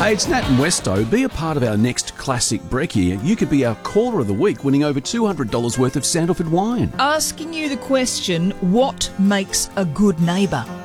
Hey, it's Nat and Westo. Be a part of our next Classic Brekkie. You could be our caller of the week, winning over $200 worth of Sandalford wine. Asking you the question, what makes a good neighbour?